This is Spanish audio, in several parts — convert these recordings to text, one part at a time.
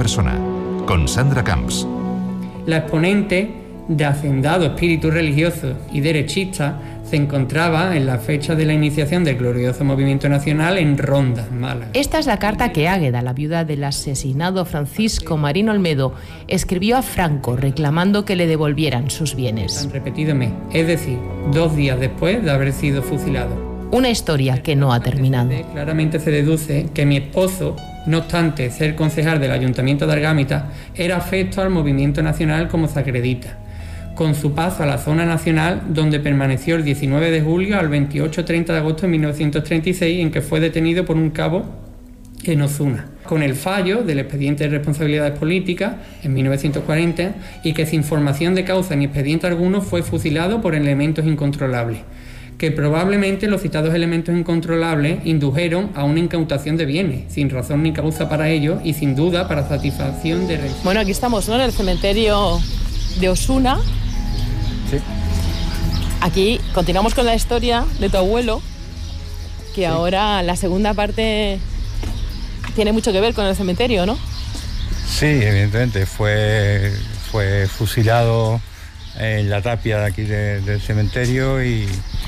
persona, con Sandra Camps. La exponente de hacendado espíritu religioso y derechista se encontraba en la fecha de la iniciación del glorioso movimiento nacional en Ronda, Málaga. Esta es la carta que Águeda, la viuda del asesinado Francisco Marín Olmedo, escribió a Franco reclamando que le devolvieran sus bienes. Repetidome, es decir, 2 días después de haber sido fusilado. Una historia que no ha terminado. Claramente se deduce que mi esposo, no obstante ser concejal del Ayuntamiento de Argámita, era afecto al movimiento nacional como se acredita, con su paso a la zona nacional, donde permaneció el 19 de julio al 28-30 de agosto de 1936, en que fue detenido por un cabo en Ozuna, con el fallo del expediente de responsabilidades políticas en 1940, y que sin información de causa ni expediente alguno fue fusilado por elementos incontrolables, que probablemente los citados elementos incontrolables indujeron a una incautación de bienes, sin razón ni causa para ello y sin duda para satisfacción de... Bueno, aquí estamos, ¿no?, en el cementerio de Osuna. Sí. Aquí continuamos con la historia de tu abuelo, que sí. Ahora la segunda parte tiene mucho que ver con el cementerio, ¿no? Sí, evidentemente, fue fusilado en la tapia de aquí del cementerio y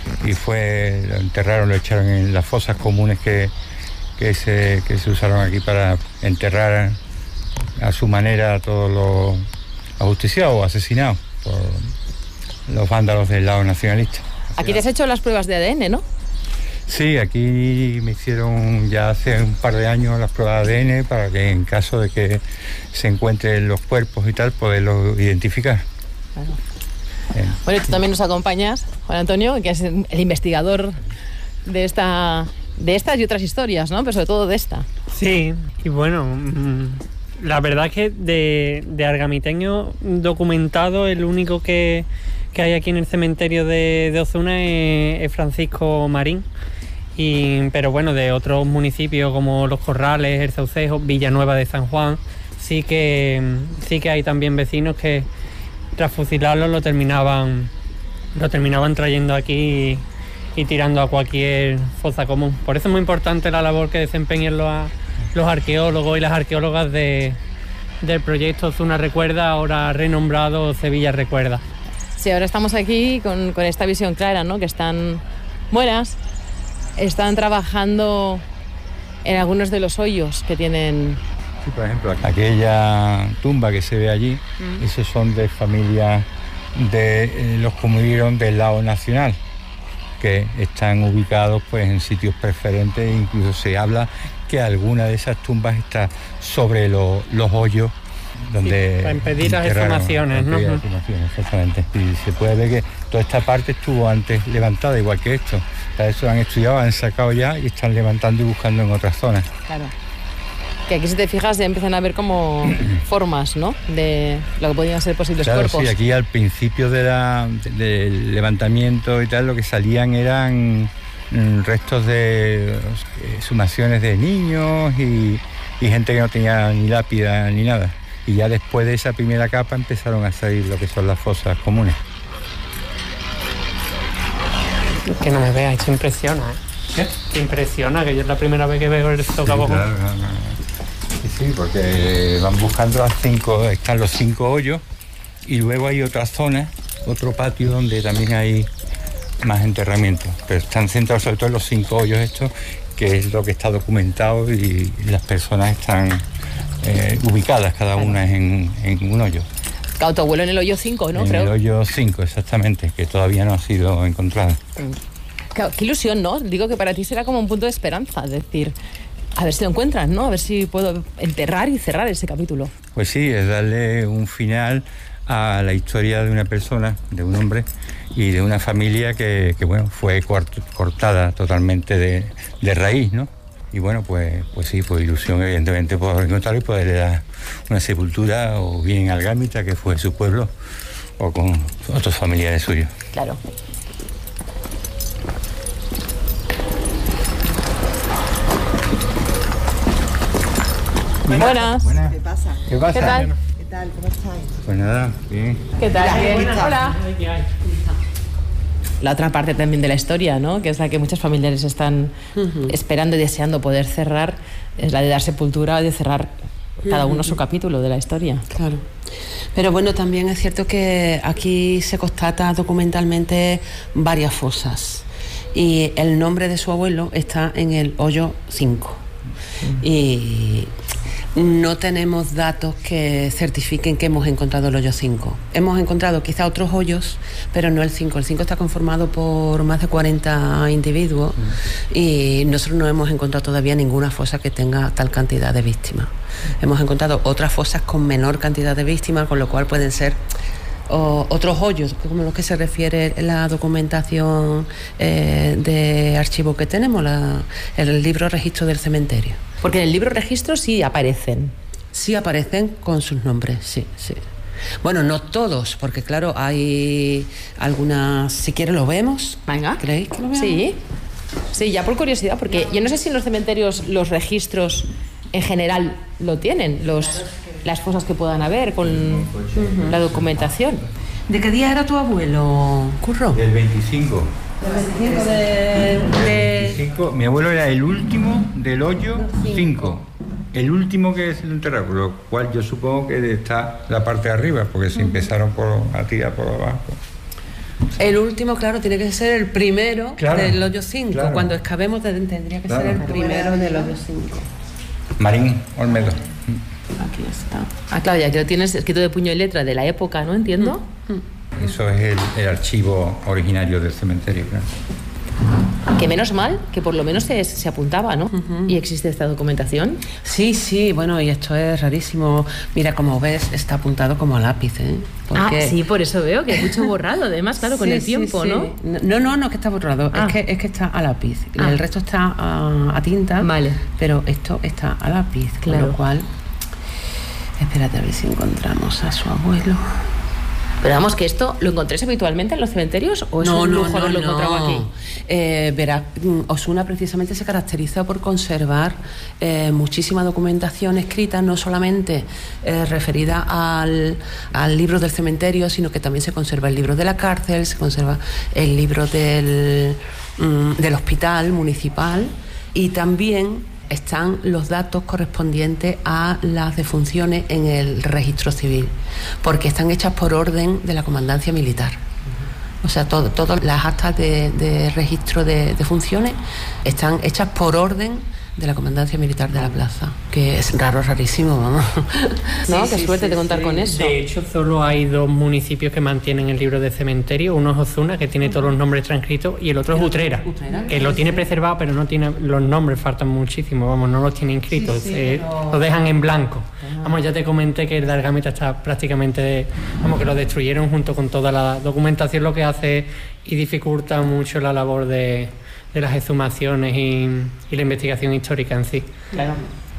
lo enterraron, lo echaron en las fosas comunes que se usaron aquí para enterrar a su manera a todos los ajusticiados o asesinados por los vándalos del lado nacionalista. Aquí te has hecho las pruebas de ADN, ¿no? Sí, aquí me hicieron ya hace un par de años las pruebas de ADN para que en caso de que se encuentren los cuerpos y tal, poderlos identificar. Claro. Bueno, tú también nos acompañas, Juan Antonio, que es el investigador de estas y otras historias, ¿no? Pero sobre todo de esta. Sí, y bueno, la verdad es que de argamiteño documentado, el único que hay aquí en el cementerio de Ozuna es Francisco Marín. Pero bueno, de otros municipios como Los Corrales, El Saucejo, Villanueva de San Juan, sí que hay también vecinos que tras fusilarlo lo terminaban trayendo aquí y tirando a cualquier fosa común. Por eso es muy importante la labor que desempeñan los arqueólogos y las arqueólogas del proyecto Ozuna Recuerda, ahora renombrado Sevilla Recuerda. Sí, ahora estamos aquí con esta visión clara, ¿no? Que están buenas, están trabajando en algunos de los hoyos que tienen. Sí, por ejemplo, aquella tumba que se ve allí, esos son de familias de los que murieron del lado nacional, que están ubicados pues en sitios preferentes, incluso se habla que alguna de esas tumbas está sobre los hoyos donde... Sí, para impedir las exhumaciones, ¿no? Exactamente. Y se puede ver que toda esta parte estuvo antes levantada, igual que esto. Para eso han estudiado, han sacado ya y están levantando y buscando en otras zonas. Claro. Que aquí, si te fijas, ya empiezan a ver como formas, ¿no?, de lo que podían ser posibles cuerpos. Sí, aquí al principio del levantamiento y tal, lo que salían eran restos de exhumaciones de niños y gente que no tenía ni lápida ni nada. Y ya después de esa primera capa empezaron a salir lo que son las fosas comunes. Que no me veas, esto impresiona, ¿eh? ¿Qué? Te impresiona, que yo es la primera vez que veo el socavón. Sí, claro, sí, porque van buscando están los 5 hoyos y luego hay otra zona, otro patio donde también hay más enterramientos, pero están centrados sobre todo en los 5 hoyos estos, que es lo que está documentado y las personas están ubicadas cada una en un hoyo. Claro, tu abuelo en el hoyo 5, ¿no? En el hoyo 5, exactamente, que todavía no ha sido encontrado. Claro, qué ilusión, ¿no? Digo que para ti será como un punto de esperanza, es decir, a ver si lo encuentran, ¿no? A ver si puedo enterrar y cerrar ese capítulo. Pues sí, es darle un final a la historia de una persona, de un hombre y de una familia que bueno, fue cortada totalmente de raíz, ¿no? Y bueno, pues sí, pues ilusión evidentemente por encontrarlo y poderle dar una sepultura o bien en Argámita, que fue su pueblo, o con otros familiares suyos. Claro. Buenas. ¿Qué pasa? ¿Qué pasa? ¿Qué tal? ¿Qué tal? ¿Cómo estáis? Pues nada, bien. ¿Qué tal? Bien. Hola. La otra parte también de la historia, ¿no?, que es la que muchos familiares están esperando y deseando poder cerrar, es la de dar sepultura, de cerrar cada uno su capítulo de la historia. Claro. Pero bueno, también es cierto que aquí se constata documentalmente varias fosas y el nombre de su abuelo está en el hoyo 5 y no tenemos datos que certifiquen que hemos encontrado el hoyo 5. Hemos encontrado quizá otros hoyos, pero no el 5. El 5 está conformado por más de 40 individuos y nosotros no hemos encontrado todavía ninguna fosa que tenga tal cantidad de víctimas. Hemos encontrado otras fosas con menor cantidad de víctimas, con lo cual pueden ser otros hoyos, como los que se refiere la documentación de archivo que tenemos, el libro registro del cementerio. Porque en el libro registro sí aparecen. Sí aparecen con sus nombres, sí. Bueno, no todos, porque claro, hay algunas, si quieres lo vemos. Venga. ¿Creéis que lo veamos? Sí, ya por curiosidad, porque yo no sé si en los cementerios los registros en general lo tienen, las fosas que puedan haber con la documentación. ¿De qué día era tu abuelo, Curro? Del 25. Del 25 Mi abuelo era el último del hoyo 5. El último que se lo enterró, por lo cual yo supongo que está la parte de arriba, porque se empezaron a tirar por abajo. El último, claro, tiene que ser el primero del hoyo 5. Claro. Cuando excavemos tendría que ser el primero del hoyo 5. Marín Olmedo. Aquí está. Ah, claro, ya que lo tienes escrito de puño y letra de la época, ¿no? Entiendo. Eso es el archivo originario del cementerio, claro. Que menos mal que por lo menos se apuntaba, ¿no? Y existe esta documentación. Sí, bueno, y esto es rarísimo. Mira, como ves, está apuntado como a lápiz, ¿eh? Porque... Ah, sí, por eso veo que hay mucho borrado, además, claro, con el tiempo, ¿no? No, que está borrado, es que está a lápiz. El resto está a tinta, vale. Pero esto está a lápiz, claro. Con lo cual... Espérate a ver si encontramos a su abuelo. Pero vamos, que esto lo encontréis habitualmente en los cementerios o es un lujo haberlo encontrado aquí. Verá, Osuna precisamente se caracteriza por conservar muchísima documentación escrita, no solamente referida al libro del cementerio, sino que también se conserva el libro de la cárcel, se conserva el libro del hospital municipal y también están los datos correspondientes a las defunciones en el registro civil, porque están hechas por orden de la comandancia militar. O sea, todas las actas de registro de funciones están hechas por orden de la comandancia militar de la plaza, que es rarísimo, vamos. ¿No? Qué suerte de contar con eso. De hecho, solo hay 2 municipios que mantienen el libro de cementerio. Uno es Ozuna, que tiene todos los nombres transcritos, y el otro es Utrera, que lo tiene preservado, pero no tiene los nombres, faltan muchísimo, vamos, no los tiene inscritos, lo dejan en blanco. Vamos, ya te comenté que el de Argamita está prácticamente, vamos, que lo destruyeron junto con toda la documentación, lo que hace y dificulta mucho la labor de las exhumaciones y la investigación histórica en sí. Claro.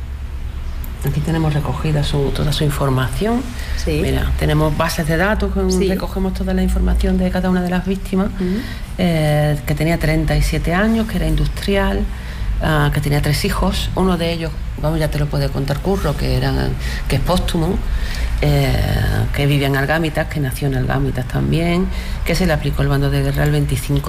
Aquí tenemos recogida toda su información. Sí. Mira, tenemos bases de datos, recogemos toda la información de cada una de las víctimas, que tenía 37 años, que era industrial, que tenía 3 hijos. Uno de ellos, vamos, ya te lo puede contar Curro, que es póstumo, que vivía en Algámitas, que nació en Algámitas también, que se le aplicó el bando de guerra el 25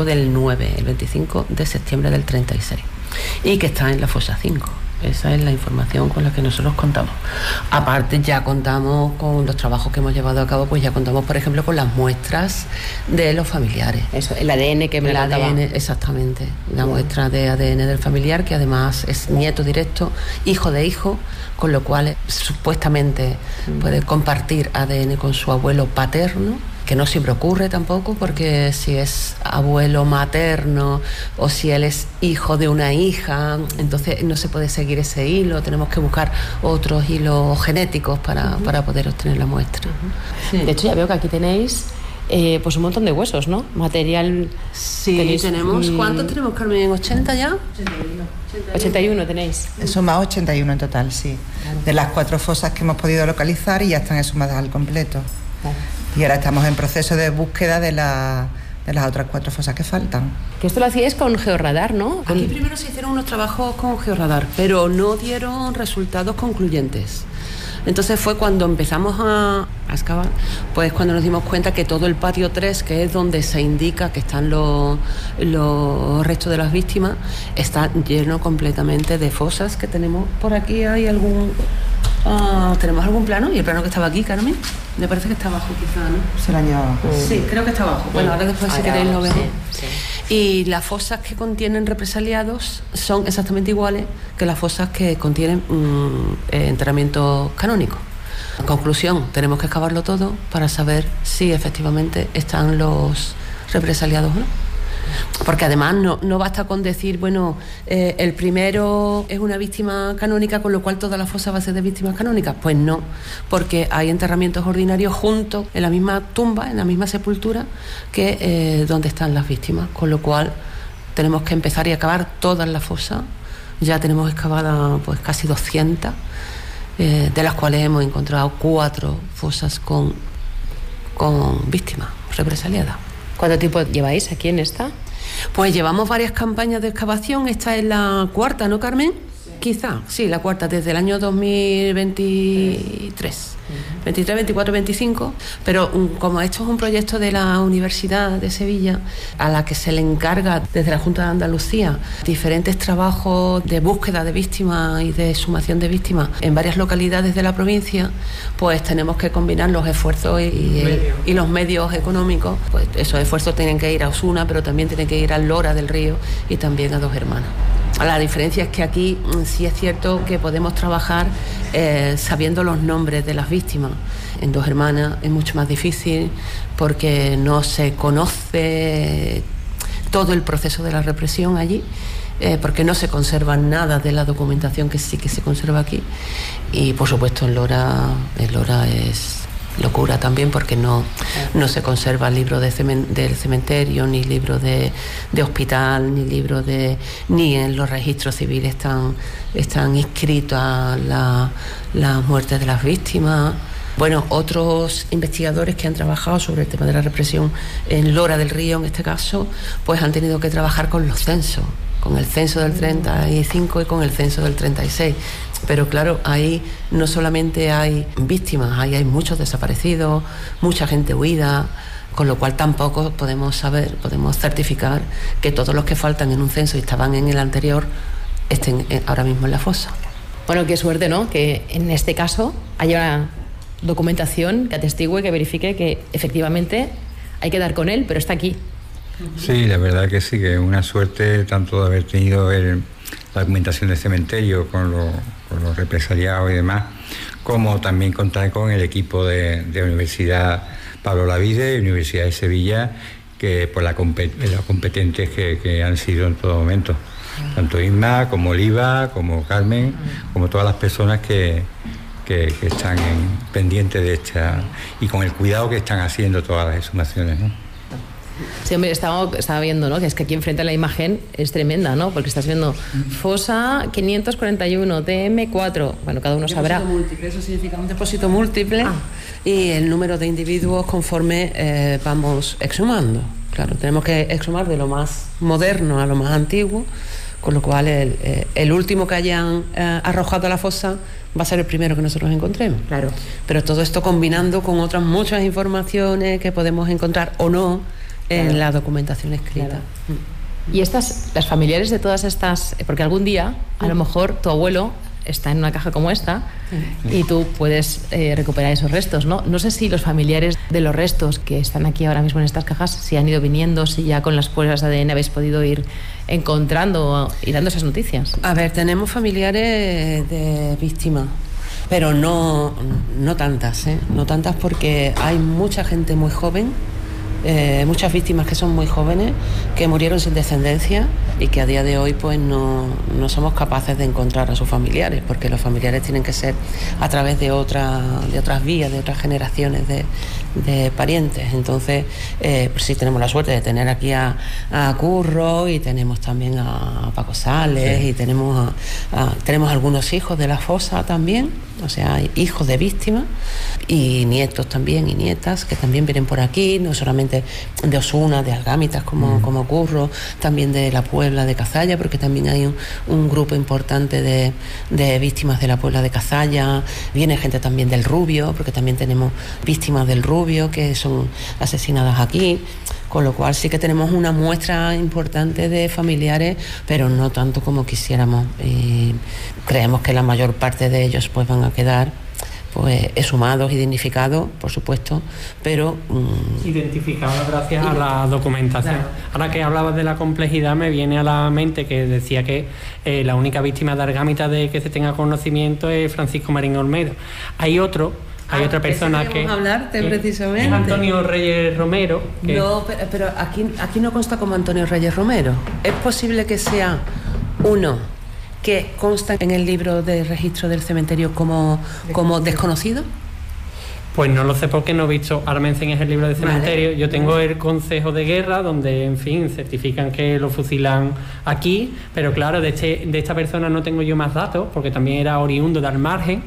de septiembre del 36 y que está en la fosa 5. Esa es la información con la que nosotros contamos. Aparte, ya contamos con los trabajos que hemos llevado a cabo, pues ya contamos, por ejemplo, con las muestras de los familiares. Eso, el ADN que me el ADN, exactamente. La muestra de ADN del familiar, que además es nieto directo, hijo de hijo, con lo cual supuestamente puede compartir ADN con su abuelo paterno, que no siempre ocurre tampoco, porque si es abuelo materno o si él es hijo de una hija, entonces no se puede seguir ese hilo, tenemos que buscar otros hilos genéticos para poder obtener la muestra. Sí. De hecho, ya veo que aquí tenéis pues un montón de huesos, ¿no? Material. Sí, tenemos. ¿Cuántos tenemos, Carmen? ¿80 ya? 81 tenéis. Sumados 81 en total, sí. Claro. De las 4 fosas que hemos podido localizar y ya están exhumadas al completo. Claro. Y ahora estamos en proceso de búsqueda de las otras 4 fosas que faltan. Que esto lo hacíais con georradar, ¿no? Aquí primero se hicieron unos trabajos con georradar, pero no dieron resultados concluyentes. Entonces fue cuando empezamos a excavar, pues cuando nos dimos cuenta que todo el patio 3, que es donde se indica que están los restos de las víctimas, está lleno completamente de fosas que tenemos por aquí. Hay algún ¿Tenemos algún plano? ¿Y el plano que estaba aquí, Carmen? Me parece que está abajo quizá, ¿no? Se lo añado abajo. Sí, creo que está abajo. Bueno, ahora después si queréis lo vemos. Sí. Y las fosas que contienen represaliados son exactamente iguales que las fosas que contienen enterramientos canónicos. En conclusión, tenemos que excavarlo todo para saber si efectivamente están los represaliados o no. Porque además no basta con decir, bueno, el primero es una víctima canónica, con lo cual toda la fosa va a ser de víctimas canónicas. Pues no, porque hay enterramientos ordinarios juntos en la misma tumba, en la misma sepultura, que donde están las víctimas. Con lo cual tenemos que empezar y acabar todas las fosas. Ya tenemos excavadas pues casi 200, de las cuales hemos encontrado 4 fosas con víctimas represaliadas. ¿Cuánto tiempo lleváis aquí en esta? Pues llevamos varias campañas de excavación. Esta es la cuarta, ¿no, Carmen? Sí. Quizá, sí, la cuarta, desde el año 2023. 23, 24, 25. Pero como esto es un proyecto de la Universidad de Sevilla, a la que se le encarga desde la Junta de Andalucía diferentes trabajos de búsqueda de víctimas y de sumación de víctimas en varias localidades de la provincia, pues tenemos que combinar los esfuerzos y los medios económicos. Pues esos esfuerzos tienen que ir a Osuna, pero también tienen que ir a Lora del Río y también a Dos Hermanas. La diferencia es que aquí sí es cierto que podemos trabajar sabiendo los nombres de las víctimas. En Dos Hermanas es mucho más difícil porque no se conoce todo el proceso de la represión allí, porque no se conserva nada de la documentación que sí que se conserva aquí. Y por supuesto en Lora es locura también, porque no se conserva libro del cementerio, ni libro de hospital, ni en los registros civiles están inscritos las muertes de las víctimas. Bueno, otros investigadores que han trabajado sobre el tema de la represión en Lora del Río, en este caso, pues han tenido que trabajar con los censos, con el censo del 35 y con el censo del 36. Pero claro, ahí no solamente hay víctimas, ahí hay muchos desaparecidos, mucha gente huida, con lo cual tampoco podemos certificar que todos los que faltan en un censo y estaban en el anterior estén ahora mismo en la fosa. Bueno, qué suerte, ¿no? Que en este caso haya una documentación que atestigue, que verifique que efectivamente hay que dar con él, pero está aquí. Sí, la verdad que sí, que es una suerte tanto de haber tenido la documentación del cementerio con los represaliados y demás, como también contar con el equipo de la Universidad Pablo Lavide y Universidad de Sevilla, que por las competentes que han sido en todo momento, tanto Isma como Oliva, como Carmen, como todas las personas que están pendientes de esta, y con el cuidado que están haciendo todas las exhumaciones, ¿no? Sí, hombre, estaba viendo, ¿no? Que es que aquí enfrente la imagen es tremenda, ¿no? Porque estás viendo fosa 541, DM4, bueno, cada uno sabrá. Depósito múltiple, eso significa un depósito múltiple, y el número de individuos conforme vamos exhumando. Claro, tenemos que exhumar de lo más moderno a lo más antiguo, con lo cual el último que hayan arrojado a la fosa va a ser el primero que nosotros encontremos. Claro. Pero todo esto combinando con otras muchas informaciones que podemos encontrar o no en la documentación escrita. Claro. Y las familiares de todas estas, porque algún día a lo mejor tu abuelo está en una caja como esta y tú puedes recuperar esos restos, ¿no? No sé si los familiares de los restos que están aquí ahora mismo en estas cajas, si han ido viniendo, si ya con las pruebas de ADN habéis podido ir encontrando y dando esas noticias. A ver, tenemos familiares de víctimas, pero no tantas, no tantas, porque hay mucha gente muy joven, muchas víctimas que son muy jóvenes, que murieron sin descendencia y que a día de hoy pues no somos capaces de encontrar a sus familiares, porque los familiares tienen que ser a través de otras vías, de otras generaciones de parientes. Entonces, pues sí tenemos la suerte de tener aquí a Curro, y tenemos también a Paco Sales, sí. Y tenemos algunos hijos de la fosa también, o sea, hijos de víctimas, y nietos también, y nietas, que también vienen por aquí, no solamente de Osuna, de Algámitas como Curro, también de La Puebla, Puebla de Cazalla, porque también hay un grupo importante de víctimas de la Puebla de Cazalla. Viene gente también del Rubio, porque también tenemos víctimas del Rubio que son asesinadas aquí. Con lo cual sí que tenemos una muestra importante de familiares, pero no tanto como quisiéramos. Y creemos que la mayor parte de ellos pues van a quedar pues exhumados, identificados, por supuesto, pero identificados gracias a la documentación. Claro. Ahora que hablabas de la complejidad, me viene a la mente que decía que la única víctima de Argámita de que se tenga conocimiento es Francisco Marín Olmedo. Hay otra persona que hablarte precisamente. Es Antonio Reyes Romero. No, pero aquí no consta como Antonio Reyes Romero. Es posible que sea uno que consta en el libro de registro del cementerio como desconocido. Pues no lo sé porque no he visto. Ahora me enseñas el libro de cementerio. Vale. Yo tengo el Consejo de Guerra donde, en fin, certifican que lo fusilan aquí, pero claro, de esta persona no tengo yo más datos porque también era oriundo de Almargen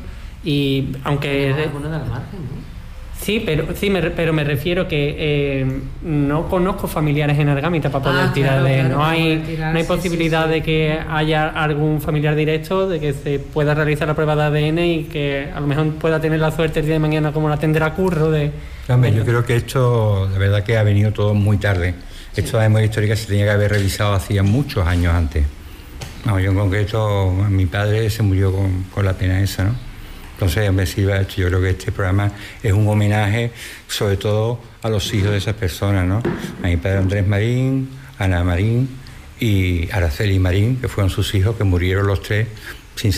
y aunque alguno de Almargen, ¿no? Sí, pero me refiero que no conozco familiares en Argámita para poder tirar de... Claro, no hay posibilidad de que haya algún familiar directo, de que se pueda realizar la prueba de ADN y que a lo mejor pueda tener la suerte el día de mañana como la tendrá Curro de... Hombre, yo creo que esto, de verdad que ha venido todo muy tarde. Sí. Esto de la memoria histórica se tenía que haber revisado hacía muchos años antes. No, yo en concreto, mi padre se murió con la pena esa, ¿no? Entonces, me sirve esto. Yo creo que este programa es un homenaje, sobre todo a los hijos de esas personas, ¿no? A mi padre Andrés Marín, Ana Marín y Araceli Marín, que fueron sus hijos, que murieron los tres sin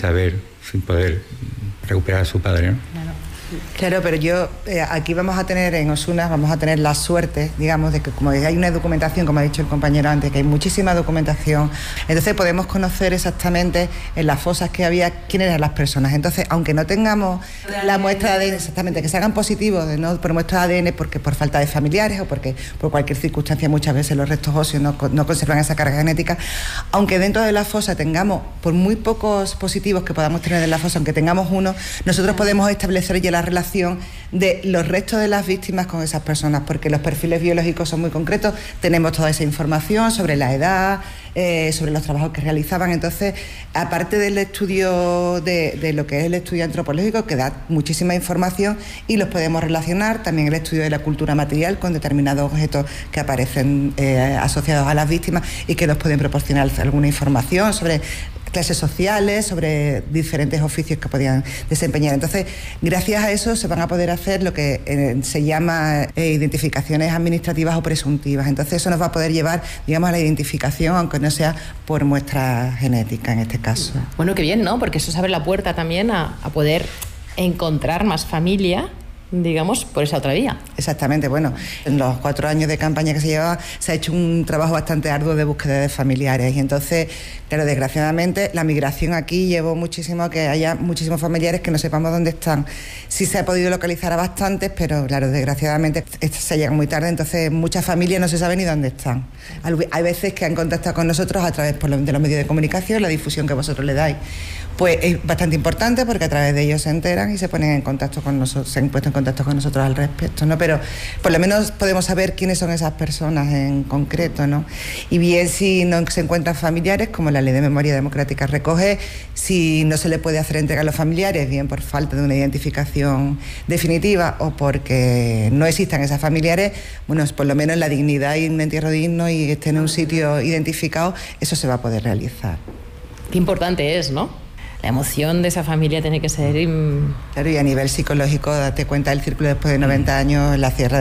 poder recuperar a su padre, ¿no? Claro, pero yo aquí vamos a tener en Osuna, vamos a tener la suerte, digamos, de que como hay una documentación, como ha dicho el compañero antes, que hay muchísima documentación, entonces podemos conocer exactamente en las fosas que había quiénes eran las personas. Entonces, aunque no tengamos la muestra de ADN exactamente, que se hagan positivos no por muestra de ADN porque por falta de familiares o porque por cualquier circunstancia muchas veces los restos óseos no conservan esa carga genética, aunque dentro de la fosa tengamos, por muy pocos positivos que podamos tener en la fosa, aunque tengamos uno, nosotros podemos establecer ya la relación de los restos de las víctimas con esas personas, porque los perfiles biológicos son muy concretos, tenemos toda esa información sobre la edad, sobre los trabajos que realizaban. Entonces, aparte del estudio de lo que es el estudio antropológico, que da muchísima información y los podemos relacionar, también el estudio de la cultura material con determinados objetos que aparecen asociados a las víctimas y que nos pueden proporcionar alguna información sobre clases sociales, sobre diferentes oficios que podían desempeñar. Entonces, gracias a eso se van a poder hacer lo que se llama identificaciones administrativas o presuntivas. Entonces, eso nos va a poder llevar, digamos, a la identificación, aunque no sea por muestra genética en este caso. Bueno, qué bien, ¿no? Porque eso se abre la puerta también a poder encontrar más familia, digamos, por esa otra vía. Exactamente. Bueno, en los 4 años de campaña que se llevaba se ha hecho un trabajo bastante arduo de búsqueda de familiares y entonces, claro, desgraciadamente la migración aquí llevó muchísimo a que haya muchísimos familiares que no sepamos dónde están. Sí se ha podido localizar a bastantes, pero claro, desgraciadamente se llega muy tarde, entonces muchas familias no se saben ni dónde están. Hay veces que han contactado con nosotros a través de los medios de comunicación, la difusión que vosotros le dais, pues es bastante importante porque a través de ellos se enteran y se ponen en contacto con nosotros, se han puesto en contacto con nosotros al respecto, ¿no? Pero por lo menos podemos saber quiénes son esas personas en concreto, ¿no? Y bien, si no se encuentran familiares, como la Ley de Memoria Democrática recoge, si no se le puede hacer entrega a los familiares, bien por falta de una identificación definitiva o porque no existan esas familiares, bueno, por lo menos la dignidad y un entierro digno y que esté en un sitio identificado, eso se va a poder realizar. Qué importante es, ¿no? La emoción de esa familia tiene que ser... Claro, y a nivel psicológico, date cuenta del círculo después de 90 años,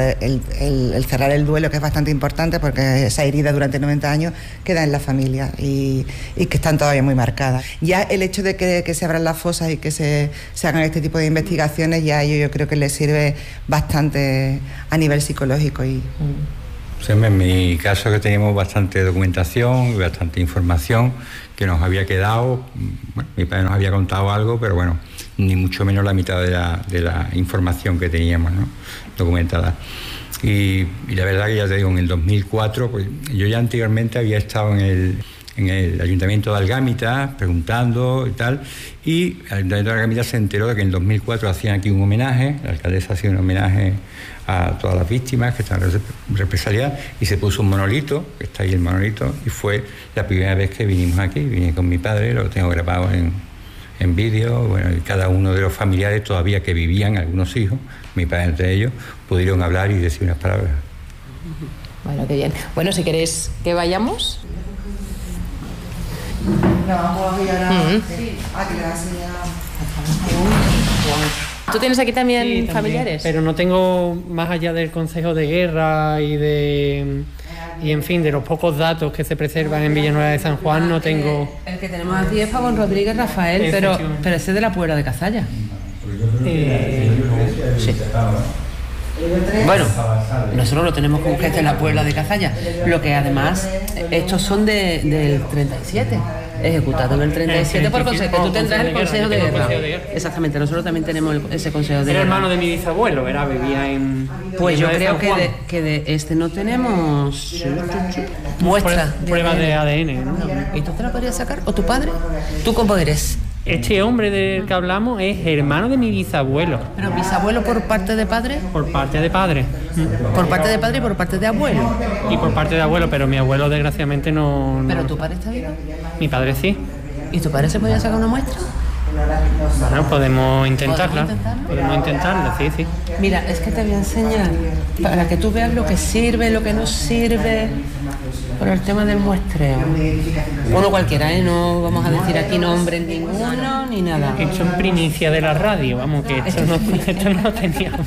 el cerrar el duelo, que es bastante importante porque esa herida durante 90 años queda en la familia y que están todavía muy marcadas. Ya el hecho de que se abran las fosas y que se hagan este tipo de investigaciones, ya yo creo que les sirve bastante a nivel psicológico. Sí, en mi caso que teníamos bastante documentación y bastante información que nos había quedado, bueno, mi padre nos había contado algo, pero bueno, ni mucho menos la mitad de la información que teníamos, ¿no?, documentada. Y la verdad que ya te digo, en el 2004, pues yo ya anteriormente había estado en en el Ayuntamiento de Algámita, preguntando y tal, y el Ayuntamiento de Algámita se enteró de que en 2004 hacían aquí un homenaje, la alcaldesa hacía un homenaje a todas las víctimas que están represaliadas, y se puso un monolito, que está ahí el monolito, y fue la primera vez que vinimos aquí. Vine con mi padre, lo tengo grabado en vídeo. Bueno, y cada uno de los familiares todavía que vivían, algunos hijos, mi padre entre ellos, pudieron hablar y decir unas palabras. Bueno, qué bien. Bueno, si queréis que vayamos. ¿Tú tienes aquí también familiares? Pero no tengo, más allá del Consejo de Guerra y en fin, de los pocos datos que se preservan en Villanueva de San Juan, no tengo... El que tenemos aquí es Pavón Rodríguez Rafael, pero ese es de la Puebla de Cazalla. Sí. Bueno, nosotros lo tenemos con gente en la Puebla de Cazalla. Lo que además, estos son del 37. Ejecutado en el 37 por consejo, que tú tendrás el Consejo de Guerra. Exactamente, nosotros también tenemos ese Consejo de Guerra. Era hermano de mi bisabuelo, vivía en... Pues yo creo que de este no tenemos muestras. Pruebas de ADN, ¿no? ¿Y tú te la podrías sacar? ¿O tu padre? ¿Tú cómo eres? Este hombre del que hablamos es hermano de mi bisabuelo. ¿Pero bisabuelo por parte de padre? Por parte de padre. Por parte de padre y por parte de abuelo. Y por parte de abuelo, pero mi abuelo desgraciadamente no... ¿Pero tu padre está vivo? Mi padre sí. ¿Y tu padre se podía sacar una muestra? Bueno, podemos intentarla. Podemos intentarla, sí. Mira, es que te voy a enseñar para que tú veas lo que sirve, lo que no sirve por el tema del muestreo. Uno cualquiera, no vamos a decir aquí nombres ninguno ni nada. Hecho en primicia de la radio, vamos, que esto no lo teníamos.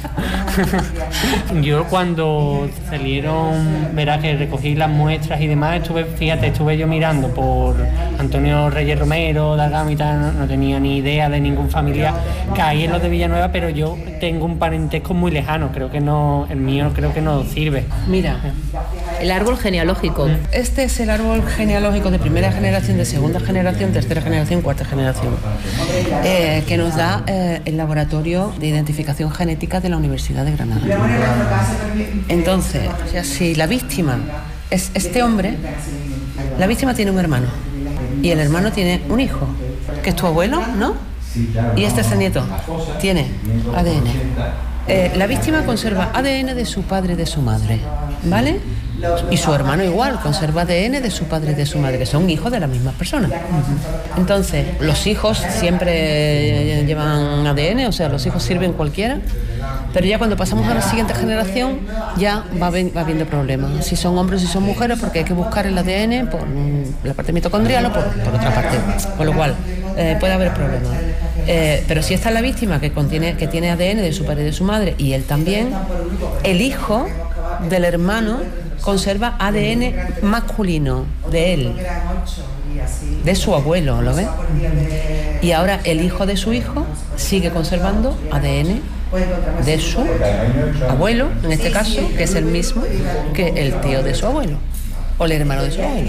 Yo cuando salieron, verás que recogí las muestras y demás, estuve yo mirando por Antonio Reyes Romero, de Algámita, no tenía ni idea de ningún familiar. Caí en los de Villanueva, pero yo tengo un parentesco muy lejano, creo que no, el mío creo que no sirve. Mira, el árbol genealógico. Este es el árbol genealógico de primera generación, de segunda generación, tercera generación, cuarta generación, que nos da el Laboratorio de Identificación Genética de la Universidad de Granada. Entonces, si la víctima es este hombre, la víctima tiene un hermano y el hermano tiene un hijo, que es tu abuelo, ¿no? Y este es el nieto, tiene ADN. La víctima conserva ADN de su padre y de su madre, ¿vale? Y su hermano igual, conserva ADN de su padre y de su madre, que son hijos de la misma persona. Entonces, los hijos siempre llevan ADN, o sea, los hijos sirven cualquiera, pero ya cuando pasamos a la siguiente generación ya va habiendo problemas. Si son hombres y si son mujeres, porque hay que buscar el ADN por la parte mitocondrial o por otra parte, con lo cual puede haber problemas. Pero si está la víctima que tiene ADN de su padre y de su madre, y él también, el hijo del hermano conserva ADN masculino de él, de su abuelo, ¿lo ves? Y ahora el hijo de su hijo sigue conservando ADN de su abuelo, en este caso, que es el mismo que el tío de su abuelo, o el hermano de su abuelo.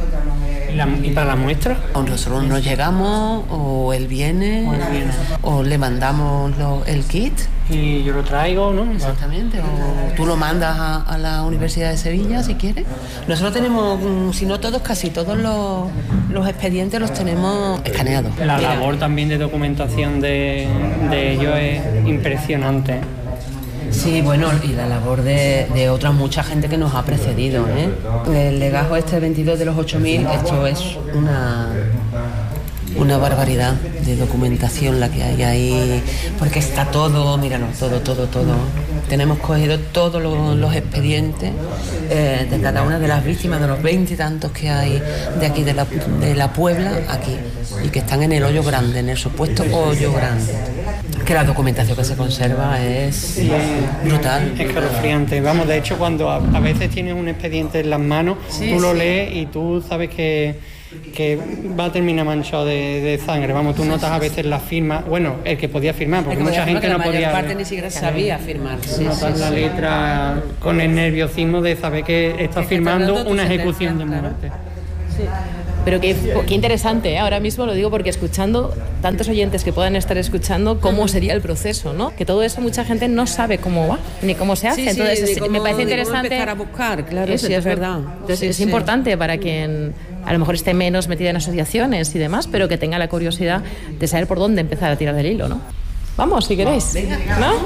¿Y para la muestra? O nosotros nos llegamos, o él viene, o le mandamos el kit. Y yo lo traigo, ¿no? Exactamente, o tú lo mandas a la Universidad de Sevilla si quieres. Nosotros tenemos, si no todos, casi todos los expedientes los tenemos escaneados. La labor también de documentación de ellos es impresionante. Sí, bueno, y la labor de otra mucha gente que nos ha precedido, ¿eh? El legajo este 22 de los 8000, esto es una barbaridad de documentación la que hay ahí, porque está todo, míralo, todo. Tenemos cogido todos los expedientes de cada una de las víctimas, de los 20 y tantos que hay de aquí, de la Puebla, aquí, y que están en el hoyo grande, en el supuesto hoyo grande. Que la documentación que se conserva es brutal. Es escalofriante. Vamos, de hecho, cuando a veces tienes un expediente en las manos, tú lo lees y tú sabes que va a terminar manchado de sangre. Vamos, tú notas a veces la firma, bueno, el que podía firmar, porque mucha gente no podía. La mayor parte ni siquiera sabía firmar. Notas la letra con el nerviosismo de saber que estás firmando una ejecución de muerte. Sí. Pero qué interesante, ¿eh? Ahora mismo lo digo porque escuchando tantos oyentes que puedan estar escuchando cómo sería el proceso, ¿no? Que todo eso mucha gente no sabe cómo va ni cómo se hace. Entonces me parece interesante empezar a buscar, claro, sí, es verdad. Entonces es importante para quien a lo mejor esté menos metida en asociaciones y demás, pero que tenga la curiosidad de saber por dónde empezar a tirar del hilo, ¿no? Vamos, si queréis, ¿no?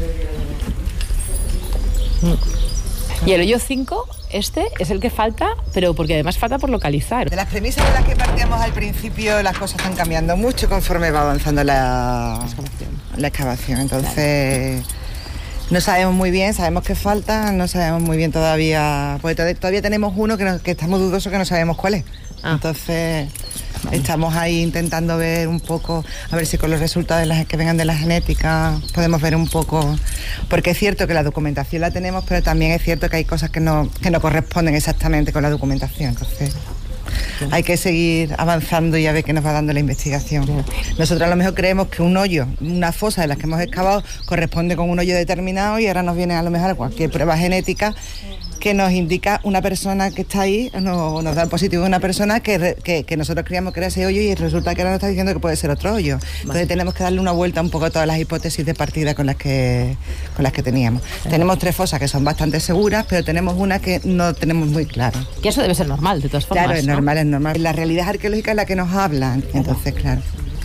Y el hoyo 5, este es el que falta, pero porque además falta por localizar. De las premisas de las que partíamos al principio, las cosas están cambiando mucho conforme va avanzando la excavación. Entonces, no sabemos muy bien, sabemos que falta, no sabemos muy bien todavía, porque todavía tenemos uno que estamos dudosos, que no sabemos cuál es. Entonces, estamos ahí intentando ver un poco, a ver si con los resultados que vengan de la genética podemos ver un poco, porque es cierto que la documentación la tenemos, pero también es cierto que hay cosas que no corresponden exactamente con la documentación. Entonces, hay que seguir avanzando y a ver qué nos va dando la investigación. Nosotros a lo mejor creemos que un hoyo, una fosa de las que hemos excavado, corresponde con un hoyo determinado, y ahora nos viene a lo mejor cualquier prueba genética que nos indica una persona que está ahí, nos da el positivo de una persona que nosotros creíamos que era ese hoyo, y resulta que ahora nos está diciendo que puede ser otro hoyo. Entonces tenemos que darle una vuelta un poco a todas las hipótesis de partida con las que teníamos. Tenemos 3 fosas que son bastante seguras, pero tenemos una que no tenemos muy claro. Que eso debe ser normal, de todas formas. Claro, es normal, es normal. La realidad arqueológica es la que nos habla, entonces, claro.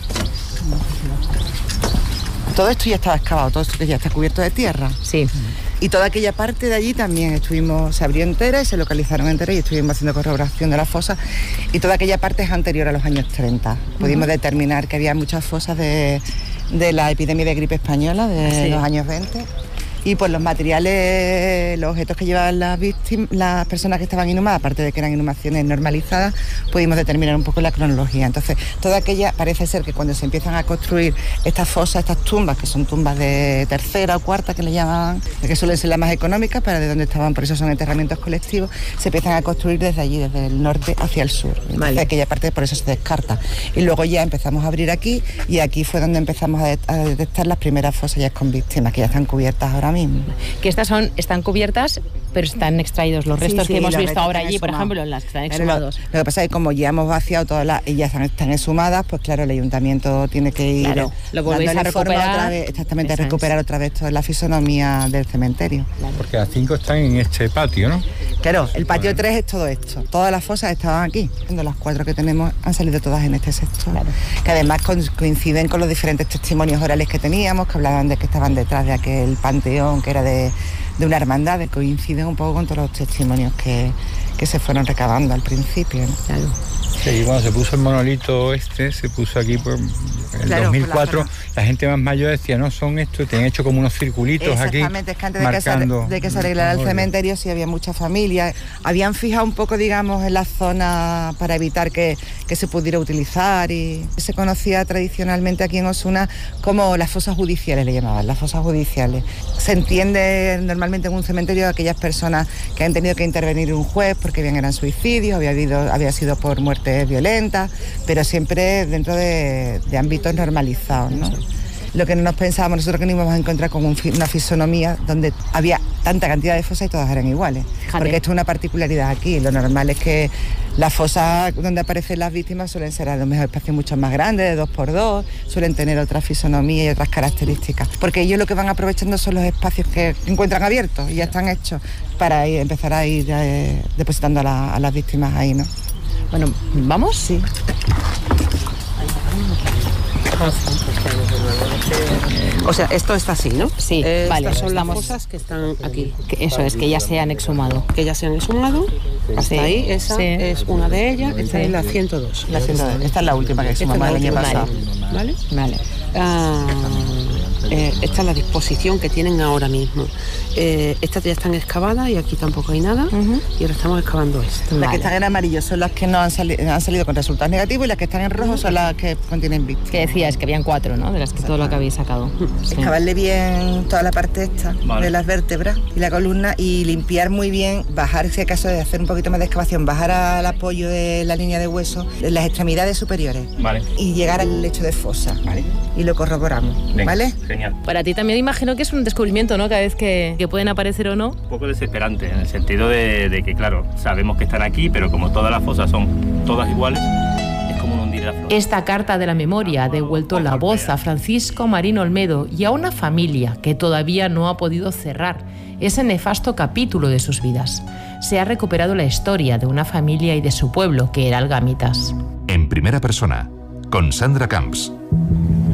Todo esto ya estaba excavado, todo esto que ya está cubierto de tierra. Sí. Y toda aquella parte de allí también se abrió entera y se localizaron enteras, y estuvimos haciendo corroboración de las fosas. Y toda aquella parte es anterior a los años 30. Pudimos determinar que había muchas fosas de la epidemia de gripe española de los años 20. Y pues los materiales, los objetos que llevaban las personas que estaban inhumadas, aparte de que eran inhumaciones normalizadas, pudimos determinar un poco la cronología. Entonces, toda aquella, parece ser que cuando se empiezan a construir estas fosas, estas tumbas, que son tumbas de tercera o cuarta, que le llamaban, que suelen ser las más económicas, para de donde estaban, por eso son enterramientos colectivos, se empiezan a construir desde allí, desde el norte hacia el sur. Entonces, aquella parte por eso se descarta. Y luego ya empezamos a abrir aquí, y aquí fue donde empezamos a detectar las primeras fosas ya con víctimas, que ya están cubiertas ahora mismo. Que están cubiertas, pero están extraídos los restos que hemos visto ahora allí, por ejemplo, en las que están exhumados. Lo que pasa es que como ya hemos vaciado todas y ya están exhumadas, pues claro, el ayuntamiento tiene que ir lo volvéis a recuperar otra vez, exactamente, a recuperar otra vez toda la fisonomía del cementerio. Porque las 5 están en este patio, ¿no? Claro, el patio 3 es todo esto. Todas las fosas estaban aquí. Las 4 que tenemos han salido todas en este sector. Claro. Que además coinciden con los diferentes testimonios orales que teníamos, que hablaban de que estaban detrás de aquel panteón, que era de una hermandad, que coinciden un poco con todos los testimonios que se fueron recabando al principio, ¿no? Claro. Sí, y cuando se puso el monolito se puso aquí en el 2004, la gente más mayor decía, no, son estos, tenían hecho como unos circulitos aquí. Exactamente, es que antes de que se arreglara el cementerio sí había muchas familias, habían fijado un poco, digamos, en la zona para evitar que se pudiera utilizar, y se conocía tradicionalmente aquí en Osuna como las fosas judiciales, le llamaban, las fosas judiciales. Se entiende normalmente en un cementerio aquellas personas que han tenido que intervenir un juez porque bien eran suicidios, había sido por muerte violentas, pero siempre dentro de ámbitos normalizados, ¿no? Lo que no nos pensábamos nosotros que nos íbamos a encontrar con una fisonomía donde había tanta cantidad de fosas y todas eran iguales. Fíjate. Porque esto es una particularidad aquí. Lo normal es que las fosas donde aparecen las víctimas suelen ser a lo mejor espacios mucho más grandes, de 2x2, suelen tener otra fisonomía y otras características. Porque ellos lo que van aprovechando son los espacios que encuentran abiertos y ya están hechos para empezar a ir depositando a las víctimas ahí, ¿no? Bueno, ¿vamos? Sí. O sea, esto está así, ¿no? Sí, vale. Estas son las fosas que están aquí. Eso es, que ya se han exhumado. Que ya se han exhumado. Hasta ahí, esa es una de ellas. Esta es la 102. La 102. Esta es la última que exhumamos el año pasado. ¿Vale? Esta es la disposición que tienen ahora mismo. Estas ya están excavadas y aquí tampoco hay nada. Y ahora estamos excavando esto. Las que están en amarillo son las que no han salido con resultados negativos, y las que están en rojo son las que contienen víctimas. Que decías que habían 4, ¿no? De las que todo lo que habéis sacado. Excavarle bien toda la parte esta de las vértebras y la columna, y limpiar muy bien, bajar, si acaso de hacer un poquito más de excavación, bajar al apoyo de la línea de hueso, en las extremidades superiores. Vale. Y llegar al lecho de fosa. Vale. Y lo corroboramos. Venga, ¿vale? Genial. Para ti también imagino que es un descubrimiento, ¿no? Cada vez que pueden aparecer o no. Un poco desesperante, en el sentido de que, claro, sabemos que están aquí, pero como todas las fosas son todas iguales, es como un hundir de la flor. Esta carta de la memoria ha devuelto la voz a Francisco Marín Olmedo y a una familia que todavía no ha podido cerrar ese nefasto capítulo de sus vidas. Se ha recuperado la historia de una familia y de su pueblo, que era Algamitas. En primera persona, con Sandra Camps.